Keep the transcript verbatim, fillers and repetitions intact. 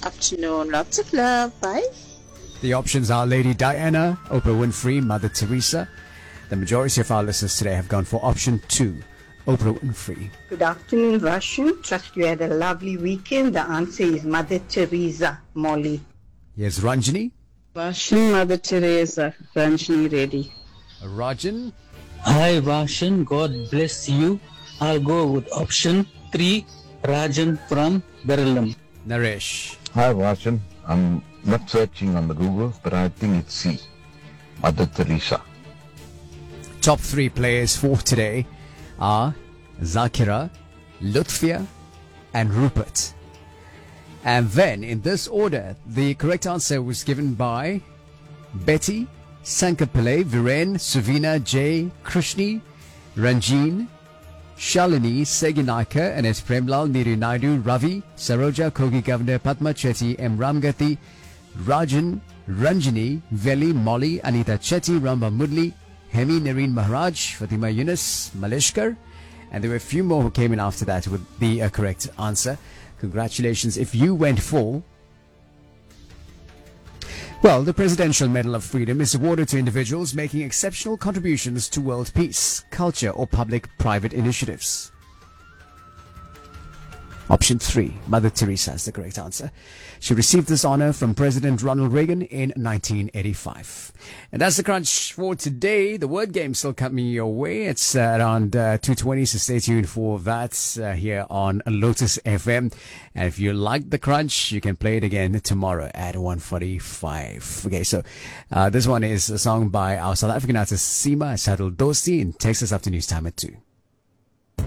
Afternoon. Lots of love. Bye. The options are Lady Diana, Oprah Winfrey, Mother Teresa. The majority of our listeners today have gone for option two, Oprah Winfrey. Good afternoon, Russian. Trust you had a lovely weekend. The answer is Mother Teresa, Molly. Here's Ranjini. Russian Mother Teresa. Ranjini Reddy. Rajan. Hi, Vashan. God bless you. I'll go with option three, Rajan from Beralam. Naresh. Hi, Vashan. I'm not searching on the Google, but I think it's C, Mother Teresa. Top three players for today are Zakira, Lutfia, and Rupert. And then, in this order, the correct answer was given by Betty, Sankapillai, Viren, Suvina, Jay, Krishni, Ranjeen, Shalini, Seginaika, Anet Premlal, Niru Naidu, Ravi, Saroja, Kogi Governor, Padma Chetty, M. Ramgati, Rajan, Ranjini, Veli, Molly, Anita Chetty, Ramba Mudli, Hemi, Nareen Maharaj, Fatima Yunus, Malishkar, and there were a few more who came in after that with the uh, correct answer. Congratulations if you went for. Well, the Presidential Medal of Freedom is awarded to individuals making exceptional contributions to world peace, culture, or public-private initiatives. Option three, Mother Teresa is the correct answer. She received this honor from President Ronald Reagan in nineteen eighty-five. And that's the crunch for today. The word game still coming your way. It's uh, around uh, two twenty, so stay tuned for that uh, here on Lotus F M. And if you like the crunch, you can play it again tomorrow at one forty-five. Okay, so uh, this one is a song by our South African artist Sima. It's titled Dosti, and takes us up to news time at two.